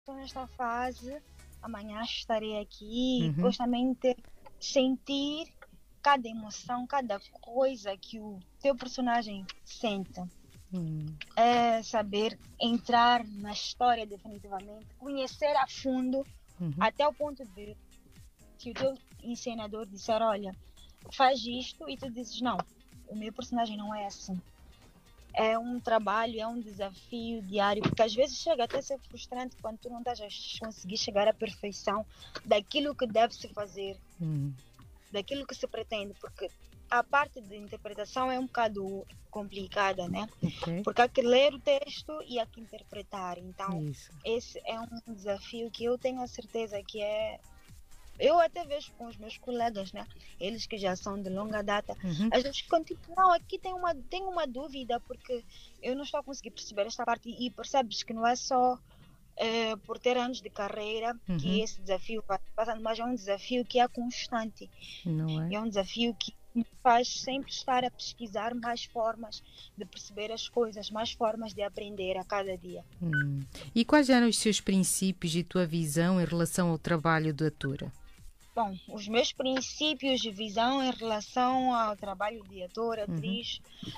estou nesta fase, amanhã estarei aqui e Uhum. justamente sentir cada emoção, cada coisa que o teu personagem sente. Hum. É saber entrar na história definitivamente, conhecer a fundo, Uhum. até o ponto de que o teu encenador disser, olha, faz isto e tu dizes, não, o meu personagem não é assim. É um trabalho, é um desafio diário, porque às vezes chega até a ser frustrante quando tu não estás a conseguir chegar à perfeição daquilo que deve se fazer, Hum. daquilo que se pretende, porque a parte de interpretação é um bocado complicada, né? Ok. Porque há que ler o texto e há que interpretar. Então, Isso. esse é um desafio que eu tenho a certeza que é. Eu até vejo com os meus colegas, né? Eles que já são de longa data, Uhum. a gente ficam tipo, não, aqui tem uma dúvida, porque eu não estou a conseguir perceber esta parte e percebes que não é só por ter anos de carreira que Uhum. esse desafio vai passando, mas é um desafio que é constante. Não é? É um desafio que me faz sempre estar a pesquisar mais formas de perceber as coisas, mais formas de aprender a cada dia. E quais eram os seus princípios e tua visão em relação ao trabalho de atora? Bom, os meus princípios de visão em relação ao trabalho de ator, Uhum. atriz,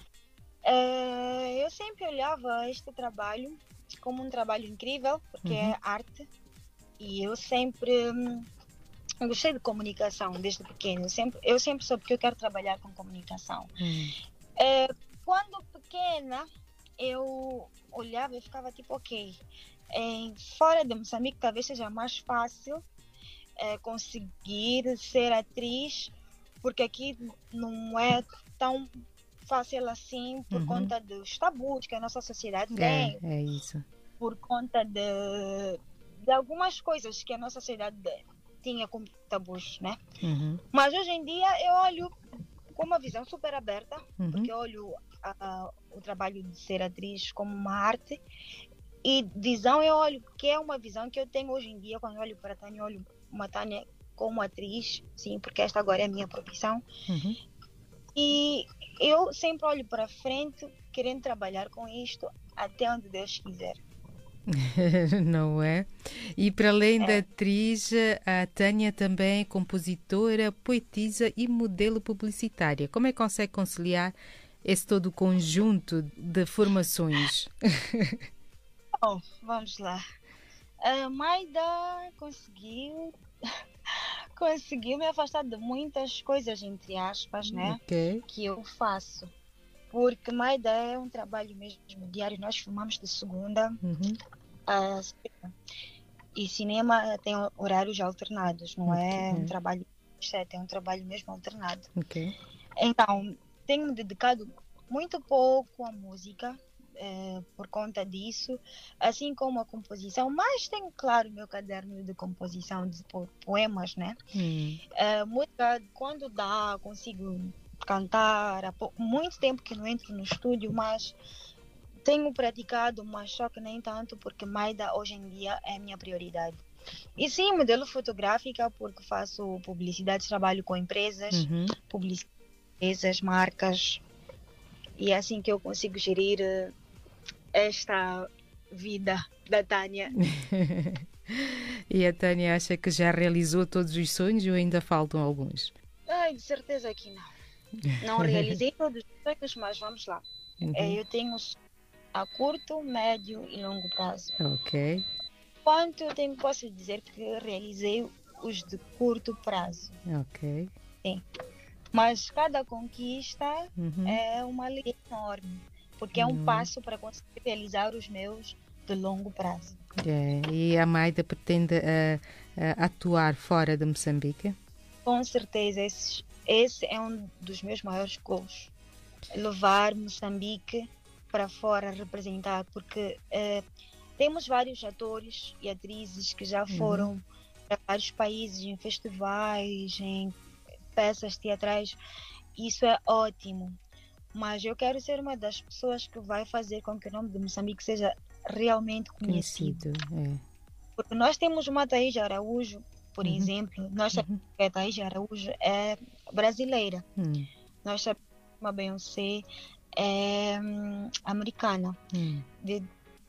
eu sempre olhava este trabalho como um trabalho incrível, porque Uhum. é arte, e eu sempre gostei de comunicação desde pequeno. Eu sempre soube que eu quero trabalhar com comunicação. Hum. Quando pequena, eu olhava e ficava tipo, ok, fora de Moçambique talvez seja mais fácil conseguir ser atriz, porque aqui não é tão fácil assim por Uhum. conta dos tabus que a nossa sociedade É, tem, é isso. por conta de algumas coisas que a nossa sociedade tinha como tabus, né? Uhum. Mas hoje em dia eu olho com uma visão super aberta, Uhum. porque eu olho o trabalho de ser atriz como uma arte e visão eu olho que é uma visão que eu tenho hoje em dia quando eu olho para a Tânia, eu olho uma Tânia como atriz, sim, porque esta agora é a minha profissão Uhum. e eu sempre olho para frente querendo trabalhar com isto até onde Deus quiser. Não é? E para além da É. atriz, a Tânia também é compositora, poetisa e modelo publicitária. Como é que consegue conciliar esse todo conjunto de formações? Bom, vamos lá. A Maida conseguiu me afastar de muitas coisas, entre aspas, né? Ok. Que eu faço. Porque Maida é um trabalho mesmo diário. Nós filmamos de segunda Uhum. a sexta. E cinema tem horários alternados, não Ok. é um trabalho certo, é um trabalho mesmo alternado. Ok. Então, tenho me dedicado muito pouco à música, por conta disso, assim como a composição, mas tenho, claro, meu caderno de composição de poemas, né? Hum. Música, quando dá, consigo cantar, há muito tempo que não entro no estúdio, mas tenho praticado, mas só que nem tanto, porque Maida hoje em dia é a minha prioridade. E sim, modelo fotográfica, porque faço publicidade, trabalho com empresas, Uhum. empresas, marcas, e é assim que eu consigo gerir esta vida da Tânia. E a Tânia acha que já realizou todos os sonhos ou ainda faltam alguns? Ai, de certeza que não. Não realizei todos os sonhos, mas vamos lá. Uhum. Eu tenho a curto, médio e longo prazo. Ok. Quanto eu tenho, posso dizer que realizei os de curto prazo. Ok. Sim. Mas cada conquista Uhum. é uma alegria enorme, porque é um Não é? passo para conseguir realizar os meus de longo prazo. É. E a Maida pretende atuar fora de Moçambique? Com certeza, esse é um dos meus maiores goals. Levar Moçambique para fora, representar, porque temos vários atores e atrizes que já Uhum. foram para vários países, em festivais, em peças teatrais. Isso é ótimo. Mas eu quero ser uma das pessoas que vai fazer com que o nome de Moçambique seja realmente conhecido. Conhecido, é. Porque nós temos uma Thaís Araújo, por Uhum. exemplo, nós sabemos Uhum. que a Thaís Araújo é brasileira. Hum. Nós sabemos que a Beyoncé é americana Hum. de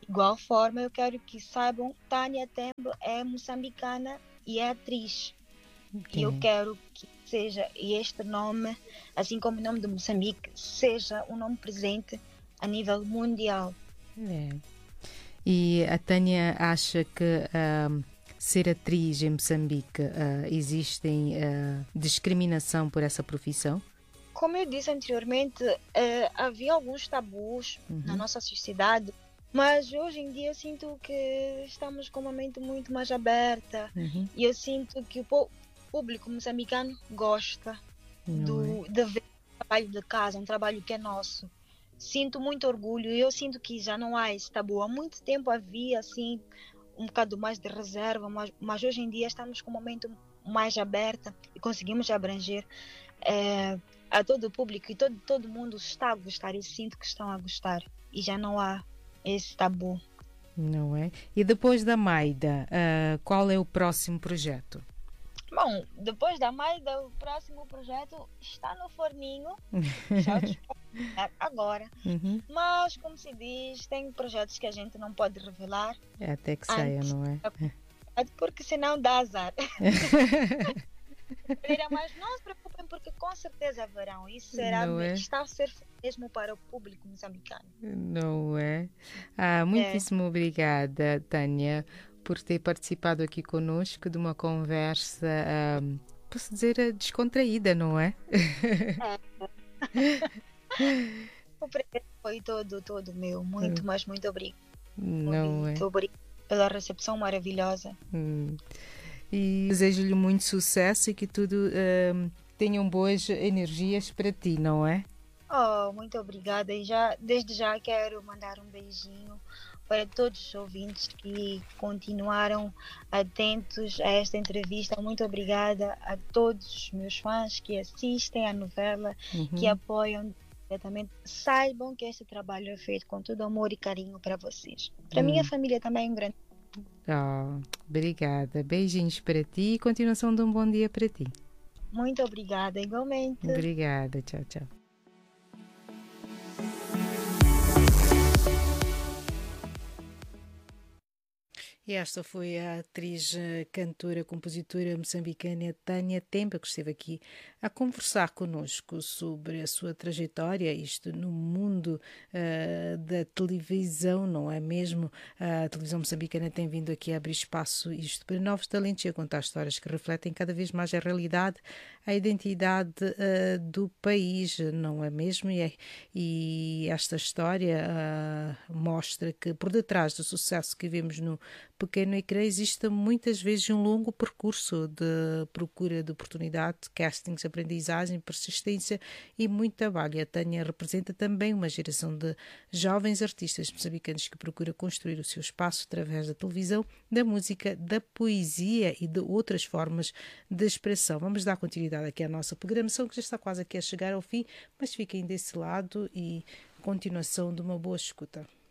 igual forma, eu quero que saibam, Tânia Tembo é moçambicana e é atriz. E eu Ok. quero que seja este nome, assim como o nome de Moçambique, seja um nome presente a nível mundial. É. E a Tânia acha que ser atriz em Moçambique existem discriminação por essa profissão? Como eu disse anteriormente, havia alguns tabus na Uhum, nossa sociedade, mas hoje em dia eu sinto que estamos com uma mente muito mais aberta uhum, e eu sinto que o público moçambicano gosta não é? de ver o trabalho de casa, um trabalho que é nosso. Sinto muito orgulho e eu sinto que já não há esse tabu. Há muito tempo havia assim um bocado mais de reserva, mas hoje em dia estamos com uma mente mais aberta e conseguimos abranger a todo o público e todo mundo está a gostar. Eu sinto que estão a gostar e já não há esse tabu. Não é? E depois da Maida, qual é o próximo projeto? Bom, depois da Maida, o próximo projeto está no forninho, já o agora. Uhum. Mas, como se diz, tem projetos que a gente não pode revelar É até que saia, antes, não é? porque senão dá azar. Mas não se preocupem, porque com certeza haverão. Isso Não é? está a ser mesmo para o público moçambicano. Não é? É, Muitíssimo obrigada, Tânia, por ter participado aqui conosco de uma conversa, posso dizer, descontraída, não é? é. O presente foi todo meu. Muito, mas muito obrigado. Não é? Muito obrigado pela recepção maravilhosa. Hum. E desejo-lhe muito sucesso e que tudo tenham boas energias para ti, não é? Oh, muito obrigada. E desde já quero mandar um beijinho para todos os ouvintes que continuaram atentos a esta entrevista. Muito obrigada a todos os meus fãs que assistem à novela, que Uhum. apoiam diretamente. Saibam que este trabalho é feito com todo amor e carinho para vocês. Para a minha Hum. família também é um grande. Obrigada. Beijinhos para ti e continuação de um bom dia para ti. Muito obrigada, igualmente. Obrigada. Tchau, tchau. E esta foi a atriz, cantora, compositora moçambicana Tânia Temba, que esteve aqui a conversar connosco sobre a sua trajetória, isto no mundo da televisão, não é mesmo? A televisão moçambicana tem vindo aqui a abrir espaço isto para novos talentos e a contar histórias que refletem cada vez mais a realidade, a identidade do país, não é mesmo? E esta história mostra que por detrás do sucesso que vemos no pequeno ecrã existe muitas vezes um longo percurso de procura de oportunidade, castings, aprendizagem, persistência e muito trabalho. A Tânia representa também uma geração de jovens artistas moçambicanos que procura construir o seu espaço através da televisão, da música, da poesia e de outras formas de expressão. Vamos dar continuidade aqui à nossa programação, que já está quase aqui a chegar ao fim, mas fiquem desse lado e continuação de uma boa escuta.